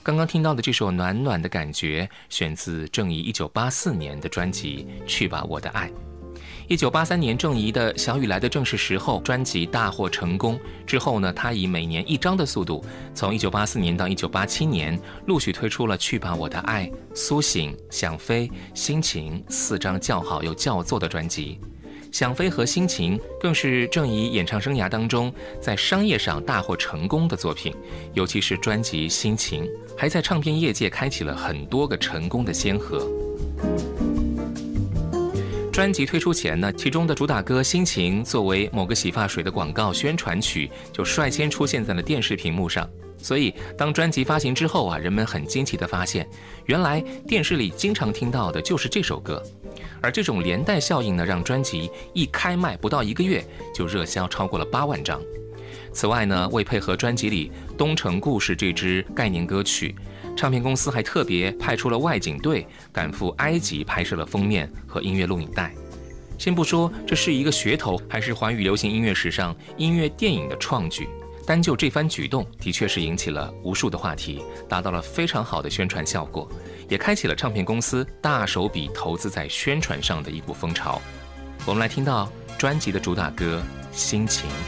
刚刚听到的这首《暖暖的感觉》选自郑怡1984年的专辑《去吧我的爱》。1983年，郑怡的《小雨来的正是时候》专辑大获成功之后呢，她以每年1张的速度，从1984年到1987年，陆续推出了《去吧我的爱》、《苏醒》、《想飞》、《心情》4张叫好又叫座的专辑。《想飞》和《心情》更是郑怡演唱生涯当中在商业上大获成功的作品，尤其是专辑《心情》，还在唱片业界开启了很多个成功的先河。专辑推出前呢，其中的主打歌《心情》作为某个洗发水的广告宣传曲，就率先出现在了电视屏幕上。所以当专辑发行之后啊，人们很惊奇地发现，原来电视里经常听到的就是这首歌。而这种连带效应呢，让专辑一开卖不到1个月就热销超过了8万张。此外呢，为配合专辑里《东城故事》这支概念歌曲，唱片公司还特别派出了外景队赶赴埃及拍摄了封面和音乐录影带。先不说这是一个噱头还是华语流行音乐史上音乐电影的创举，单就这番举动的确是引起了无数的话题，达到了非常好的宣传效果，也开启了唱片公司大手笔投资在宣传上的一股风潮。我们来听到专辑的主打歌《心情》。